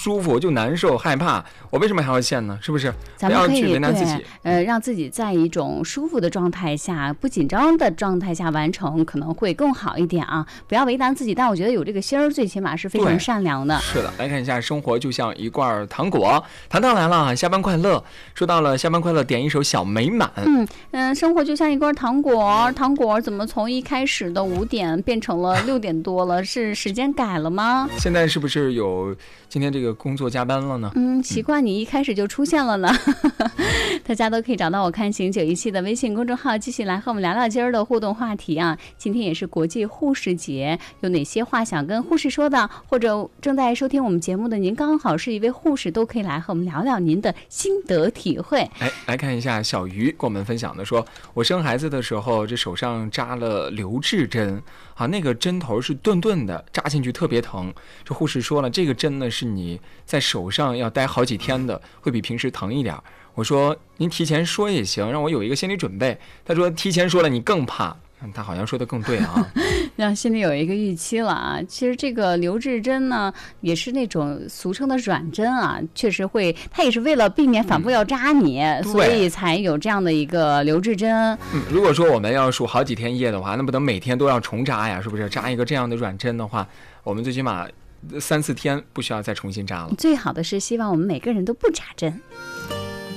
舒服，我就难受害怕，我为什么还要限呢？是不是？ 咱们可以不要去为难自己。 让自己在一种舒服的状态下，不紧张的状态下完成，可能会更好一点啊！不要为难自己，但我觉得有这个心儿，最起码是非常善良的。 是的，来看一下，生活就像一罐糖果。糖糖来了，下班快乐。说到了下班快乐，点一首小美满。 生活就像一罐糖果，糖果怎么从一开始的5点变成了6点多了？是时间改了吗？ 现在是不是有今天这个工作加班了呢？ 习惯你一开始就出现了呢。大家都可以找到我看行917的微信公众号，继续来和我们聊聊今儿的互动话题啊。今天也是国际护士节，有哪些话想跟护士说的，或者正在收听我们节目的您刚好是一位护士，都可以来和我们聊聊您的心得体会。 来看一下小鱼跟我们分享的，说我生孩子的时候，这手上扎了留置针啊，那个针头是钝钝的，扎进去特别疼。这护士说了，这个针呢是你在手上要待好几天的，会比平时疼一点。我说您提前说也行，让我有一个心理准备。他说提前说了你更怕。他好像说的更对啊， 让心里有一个预期了啊。其实这个留置针呢，也是那种俗称的软针啊，确实会，它也是为了避免反复要扎你，所以才有这样的一个留置针。 如果说我们要数好几天夜的话，那不能每天都要重扎呀，是不是？扎一个这样的软针的话，我们最起码3-4天不需要再重新扎了。 最好的是希望我们每个人都不扎针。